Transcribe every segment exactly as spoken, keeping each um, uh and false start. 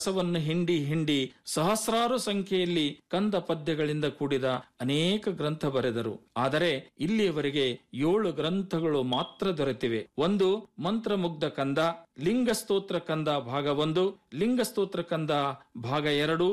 ರಸವನ್ನು ಹಿಂಡಿ ಹಿಂಡಿ ಸಹಸ್ರಾರು ಸಂಖ್ಯೆಯಲ್ಲಿ ಕಂದ ಪದ್ಯಗಳಿಂದ ಕೂಡಿದ ಅನೇಕ ಗ್ರಂಥ ಬರೆದರು. ಆದರೆ ಇಲ್ಲಿಯವರೆಗೆ ಏಳು ಗ್ರಂಥಗಳು ಮಾತ್ರ ದೊರೆತಿವೆ. ಒಂದು ಮಂತ್ರಮುಗ್ಧ ಕಂದ, ಲಿಂಗಸ್ತೋತ್ರ ಕಂದ ಭಾಗ ಒಂದು, ಲಿಂಗಸ್ತೋತ್ರ ಕಂದ ಭಾಗ ಎರಡು,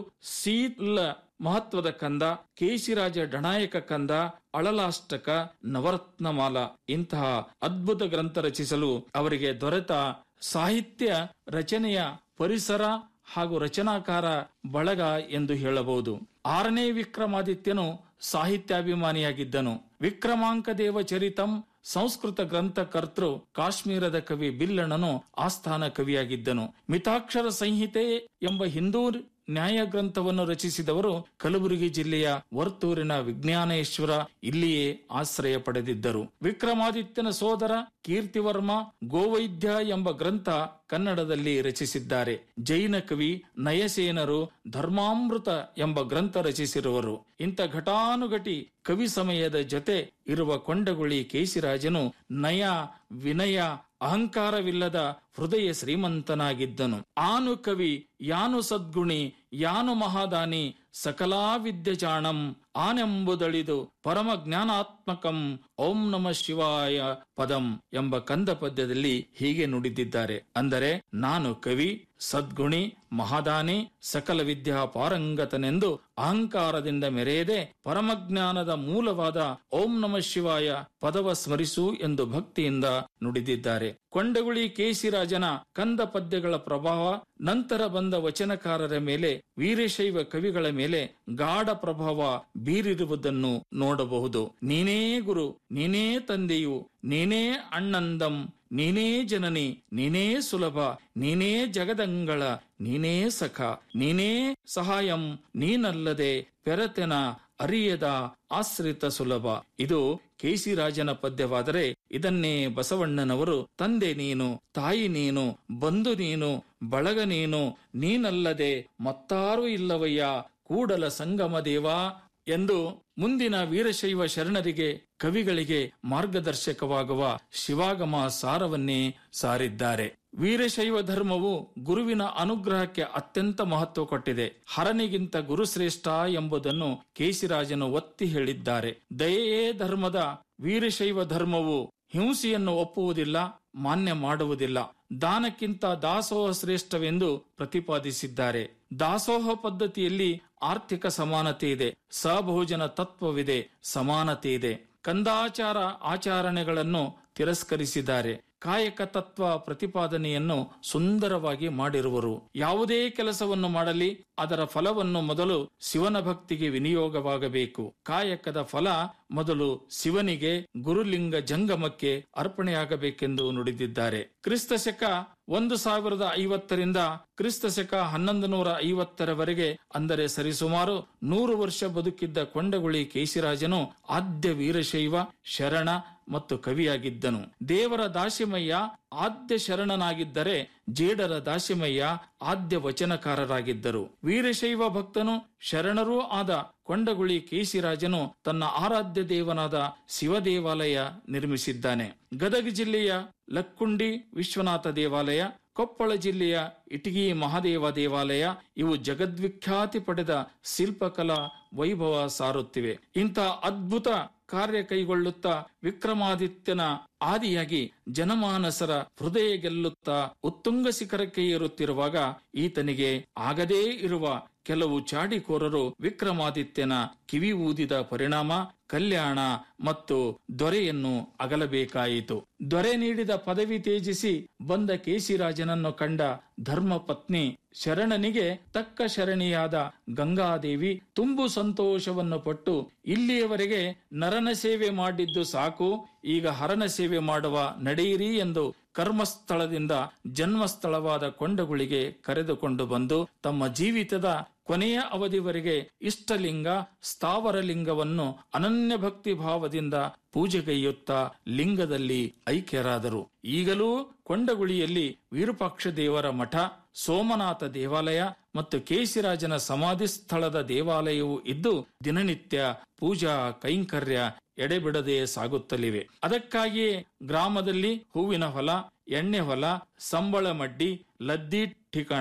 ಶೀಲ ಮಹತ್ವದ ಕಂದ, ಕೇಶಿರಾಜ ಡಣಾಯಕ ಕಂದ, ಅಳಲಾಷ್ಟಕ, ನವರತ್ನಮಾಲ ಇಂತಹ ಅದ್ಭುತ ಗ್ರಂಥ ರಚಿಸಲು ಅವರಿಗೆ ದೊರೆತ ಸಾಹಿತ್ಯ ರಚನೆಯ ಪರಿಸರ ಹಾಗೂ ರಚನಾಕಾರ ಬಳಗ ಎಂದು ಹೇಳಬಹುದು. ಆರನೇ ವಿಕ್ರಮಾದಿತ್ಯನು ಸಾಹಿತ್ಯಾಭಿಮಾನಿಯಾಗಿದ್ದನು. ವಿಕ್ರಮಾಂಕ ದೇವ ಚರಿತಂ ಸಂಸ್ಕೃತ ಗ್ರಂಥ ಕರ್ತೃ ಕಾಶ್ಮೀರದ ಕವಿ ಬಿಲ್ಲಣ್ಣನು ಆಸ್ಥಾನ ಕವಿಯಾಗಿದ್ದನು. ಮಿತಾಕ್ಷರ ಸಂಹಿತೆ ಎಂಬ ಹಿಂದೂ ನ್ಯಾಯ ಗ್ರಂಥವನ್ನು ರಚಿಸಿದವರು ಕಲಬುರಗಿ ಜಿಲ್ಲೆಯ ವರ್ತೂರಿನ ವಿಜ್ಞಾನೇಶ್ವರ ಇಲ್ಲಿಯೇ ಆಶ್ರಯ ಪಡೆದಿದ್ದರು. ವಿಕ್ರಮಾದಿತ್ಯನ ಸೋದರ ಕೀರ್ತಿವರ್ಮ ಗೋವೈದ್ಯ ಎಂಬ ಗ್ರಂಥ ಕನ್ನಡದಲ್ಲಿ ರಚಿಸಿದ್ದಾರೆ. ಜೈನ ಕವಿ ನಯಸೇನರು ಧರ್ಮಾಮೃತ ಎಂಬ ಗ್ರಂಥ ರಚಿಸಿರುವರು. ಇಂಥ ಘಟಾನುಘಟಿ ಕವಿ ಸಮಯದ ಜೊತೆ ಇರುವ ಕೊಂಡಗುಳಿ ಕೇಶಿರಾಜನು ನಯ ವಿನಯ ಅಹಂಕಾರವಿಲ್ಲದ ಹೃದಯ ಶ್ರೀಮಂತನಾಗಿದ್ದನು. ಆನು ಕವಿ ಯಾನು ಸದ್ಗುಣಿ ಯಾನು ಮಹಾದಾನಿ ಸಕಲಾ ವಿದ್ಯಜಾಣಂ ಆನೆಂಬುದಳಿದು ಪರಮ ಜ್ಞಾನಾತ್ಮಕಂ ಓಂ ನಮ ಶಿವಾಯ ಪದಂ ಎಂಬ ಕಂದ ಪದ್ಯದಲ್ಲಿ ಹೀಗೆ ನುಡಿದಿದ್ದಾರೆ. ಅಂದರೆ ನಾನು ಕವಿ, ಸದ್ಗುಣಿ, ಮಹಾದಾನಿ, ಸಕಲ ವಿದ್ಯಾ ಪಾರಂಗತನೆಂದು ಅಹಂಕಾರದಿಂದ ಮೆರೆಯದೆ ಪರಮಜ್ಞಾನದ ಮೂಲವಾದ ಓಂ ನಮ ಶಿವಾಯ ಪದವ ಸ್ಮರಿಸು ಎಂದು ಭಕ್ತಿಯಿಂದ ನುಡಿದಿದ್ದಾರೆ. ಕೊಂಡಗುಳಿ ಕೇಶಿರಾಜನ ಕಂದ ಪದ್ಯಗಳ ಪ್ರಭಾವ ನಂತರ ಬಂದ ವಚನಕಾರರ ಮೇಲೆ, ವೀರಶೈವ ಕವಿಗಳ ಮೇಲೆ ಗಾಢ ಪ್ರಭಾವ ಬೀರಿರುವುದನ್ನು ನೋಡಬಹುದು. ನೀನೇ ಗುರು, ನೀನೇ ತಂದೆಯು, ನೀನೇ ಅಣ್ಣಂದಂ, ನೀನೇ ಜನನಿ, ನೀನೇ ಸುಲಭ, ನೀನೇ ಜಗದಂಗಳ, ನೀನೇ ಸಖ, ನೀನೇ ಸಹಾಯಂ, ನೀನಲ್ಲದೆ ಪೆರತೆನ ಅರಿಯದ ಆಶ್ರಿತ ಸುಲಭ. ಇದು ಕೇಶಿರಾಜನ ಪದ್ಯವಾದರೆ ಇದನ್ನೇ ಬಸವಣ್ಣನವರು ತಂದೆ ನೀನು, ತಾಯಿ ನೀನು, ಬಂಧು ನೀನು, ಬಳಗ ನೀನು, ನೀನಲ್ಲದೆ ಮತ್ತಾರೂ ಇಲ್ಲವಯ್ಯ ಕೂಡಲ ಸಂಗಮ ದೇವಾ ಎಂದು ಮುಂದಿನ ವೀರಶೈವ ಶರಣರಿಗೆ ಕವಿಗಳಿಗೆ ಮಾರ್ಗದರ್ಶಕವಾಗುವ ಶಿವಾಗಮ ಸಾರವನ್ನೇ ಸಾರಿದ್ದಾರೆ. ವೀರಶೈವ ಧರ್ಮವು ಗುರುವಿನ ಅನುಗ್ರಹಕ್ಕೆ ಅತ್ಯಂತ ಮಹತ್ವ ಕೊಟ್ಟಿದೆ. ಹರನಿಗಿಂತ ಗುರು ಶ್ರೇಷ್ಠ ಎಂಬುದನ್ನು ಕೇಶಿರಾಜನು ಒತ್ತಿ ಹೇಳಿದ್ದಾರೆ. ದಯೆಯೇ ಧರ್ಮದ ವೀರಶೈವ ಧರ್ಮವು ಹಿಂಸೆಯನ್ನು ಒಪ್ಪುವುದಿಲ್ಲ, ಮಾನ್ಯ ಮಾಡುವುದಿಲ್ಲ. ದಾನಕ್ಕಿಂತ ದಾಸೋಹ ಶ್ರೇಷ್ಠವೆಂದು ಪ್ರತಿಪಾದಿಸಿದ್ದಾರೆ. ದಾಸೋಹ ಪದ್ಧತಿಯಲ್ಲಿ ಆರ್ಥಿಕ ಸಮಾನತೆ ಇದೆ, ಸಭೋಜನ ತತ್ವವಿದೆ, ಸಮಾನತೆ ಇದೆ. ಕಂದಾಚಾರ ಆಚರಣೆಗಳನ್ನು ತಿರಸ್ಕರಿಸಿದ್ದಾರೆ. ಕಾಯಕ ತತ್ವ ಪ್ರತಿಪಾದನೆಯನ್ನು ಸುಂದರವಾಗಿ ಮಾಡಿರುವರು. ಯಾವುದೇ ಕೆಲಸವನ್ನು ಮಾಡಲಿ ಅದರ ಫಲವನ್ನು ಮೊದಲು ಶಿವನ ಭಕ್ತಿಗೆ ವಿನಿಯೋಗವಾಗಬೇಕು. ಕಾಯಕದ ಫಲ ಮೊದಲು ಶಿವನಿಗೆ, ಗುರುಲಿಂಗ ಜಂಗಮಕ್ಕೆ ಅರ್ಪಣೆಯಾಗಬೇಕೆಂದು ನುಡಿದಿದ್ದಾರೆ. ಕ್ರಿಸ್ತ ಶಕ ಒಂದು ಸಾವಿರದ ಐವತ್ತರಿಂದ ಕ್ರಿಸ್ತ ಶಕ ಹನ್ನೊಂದು ನೂರ ಐವತ್ತರವರೆಗೆ, ಅಂದರೆ ಸರಿಸುಮಾರು ನೂರು ವರ್ಷ ಬದುಕಿದ್ದ ಕೊಂಡಗುಳಿ ಕೇಶಿರಾಜನು ಆದ್ಯ ವೀರಶೈವ ಶರಣ ಮತ್ತು ಕವಿಯಾಗಿದ್ದನು. ದೇವರ ದಾಸಿಮಯ್ಯ ಆದ್ಯ ಶರಣನಾಗಿದ್ದರೆ ಜೇಡರ ದಾಸಿಮಯ್ಯ ಆದ್ಯ ವಚನಕಾರರಾಗಿದ್ದರು. ವೀರಶೈವ ಭಕ್ತನು ಶರಣರೂ ಆದ ಕೊಂಡಗುಳಿ ಕೇಶಿರಾಜನು ತನ್ನ ಆರಾಧ್ಯ ದೇವನಾದ ಶಿವ ದೇವಾಲಯ ನಿರ್ಮಿಸಿದ್ದಾನೆ. ಗದಗ ಜಿಲ್ಲೆಯ ಲಕ್ಕುಂಡಿ ವಿಶ್ವನಾಥ ದೇವಾಲಯ, ಕೊಪ್ಪಳ ಜಿಲ್ಲೆಯ ಇಟಗಿ ಮಹಾದೇವ ದೇವಾಲಯ ಇವು ಜಗದ್ವಿಖ್ಯಾತಿ ಪಡೆದ ಶಿಲ್ಪಕಲಾ ವೈಭವ ಸಾರುತ್ತಿವೆ. ಇಂಥ ಅದ್ಭುತ ಕಾರ್ಯ ಕೈಗೊಳ್ಳುತ್ತಾ ವಿಕ್ರಮಾದಿತ್ಯನ ಆದಿಯಾಗಿ ಜನಮಾನಸರ ಹೃದಯ ಗೆಲ್ಲುತ್ತಾ ಉತ್ತುಂಗ ಶಿಖರಕ್ಕೆ ಏರುತ್ತಿರುವಾಗ ಈತನಿಗೆ ಆಗದೇ ಇರುವ ಕೆಲವು ಚಾಡಿಕೋರರು ವಿಕ್ರಮಾದಿತ್ಯನ ಕಿವಿ ಊದಿದ ಪರಿಣಾಮ ಕಲ್ಯಾಣ ಮತ್ತು ದೊರೆಯನ್ನು ಅಗಲಬೇಕಾಯಿತು. ದೊರೆ ನೀಡಿದ ಪದವಿ ತ್ಯಜಿಸಿ ಬಂದ ಕೇಶಿರಾಜನನ್ನು ಕಂಡ ಧರ್ಮ ಪತ್ನಿ ಶರಣನಿಗೆ ತಕ್ಕ ಶರಣಿಯಾದ ಗಂಗಾದೇವಿ ತುಂಬು ಸಂತೋಷವನ್ನು ಪಟ್ಟು, ಇಲ್ಲಿಯವರೆಗೆ ನರನ ಸೇವೆ ಮಾಡಿದ್ದು ಸಾಕು, ಈಗ ಹರನ ಸೇವೆ ಮಾಡುವ ನಡೆಯಿರಿ ಎಂದು ಕರ್ಮಸ್ಥಳದಿಂದ ಜನ್ಮಸ್ಥಳವಾದ ಕೊಂಡಗುಳಿಗೆ ಕರೆದುಕೊಂಡು ಬಂದು ತಮ್ಮ ಜೀವಿತದ ಕೊನೆಯ ಅವಧಿವರೆಗೆ ಇಷ್ಟಲಿಂಗ ಸ್ಥಾವರ ಲಿಂಗವನ್ನು ಅನನ್ಯ ಭಕ್ತಿ ಭಾವದಿಂದ ಪೂಜೆಗೈಯುತ್ತಾ ಲಿಂಗದಲ್ಲಿ ಐಕ್ಯರಾದರು. ಈಗಲೂ ಕೊಂಡಗುಳಿಯಲ್ಲಿ ವಿರೂಪಾಕ್ಷ ದೇವರ ಮಠ, ಸೋಮನಾಥ ದೇವಾಲಯ ಮತ್ತು ಕೇಶಿರಾಜನ ಸಮಾಧಿ ಸ್ಥಳದ ದೇವಾಲಯವೂ ಇದ್ದು ದಿನನಿತ್ಯ ಪೂಜಾ ಕೈಂಕರ್ಯ ಎಡೆಬಿಡದೆ ಸಾಗುತ್ತಲಿವೆ. ಅದಕ್ಕಾಗಿಯೇ ಗ್ರಾಮದಲ್ಲಿ ಹೂವಿನ ಹೊಲ, ಎಣ್ಣೆ ಹೊಲ, ಸಂಬಳ ಮಡ್ಡಿ, ಲದ್ದಿ ಠಿಕಣ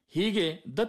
ಹೀಗೆ ದತ್ತ